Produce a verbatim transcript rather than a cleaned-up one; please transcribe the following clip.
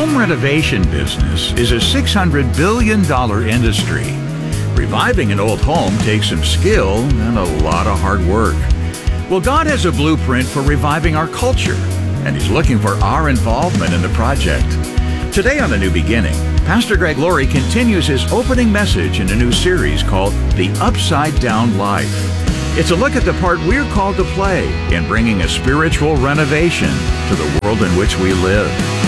home renovation business is a six hundred billion dollars industry. Reviving an old home takes some skill and a lot of hard work. Well, God has a blueprint for reviving our culture, and He's looking for our involvement in the project. Today on A New Beginning, Pastor Greg Laurie continues his opening message in a new series called The Upside Down Life. It's a look at the part we're called to play in bringing a spiritual renovation to the world in which we live.